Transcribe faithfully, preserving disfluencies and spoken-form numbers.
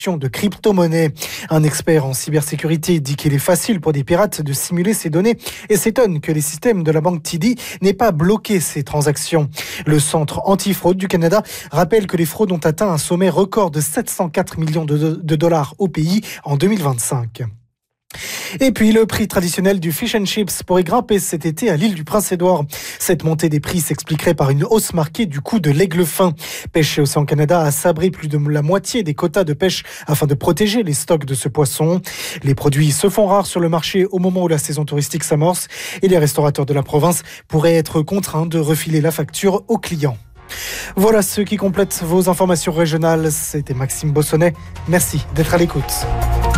de crypto-monnaies. Un expert en cybersécurité dit qu'il est facile pour des pirates de simuler ces données et s'étonne que les systèmes de la banque T D n'aient pas bloqué ces transactions. Le Centre antifraude du Canada rappelle que les fraudes ont atteint un sommet record de sept cent quatre millions de, de dollars au pays en deux mille vingt-cinq. Et puis le prix traditionnel du fish and chips pourrait grimper cet été à l'île du Prince-Édouard. Cette montée des prix s'expliquerait par une hausse marquée du coût de l'aigle fin. Pêche et Océan Canada a sabré plus de la moitié des quotas de pêche afin de protéger les stocks de ce poisson. Les produits se font rares sur le marché au moment où la saison touristique s'amorce et les restaurateurs de la province pourraient être contraints de refiler la facture aux clients. Voilà ce qui complète vos informations régionales. C'était Maxime Bossonnet. Merci d'être à l'écoute.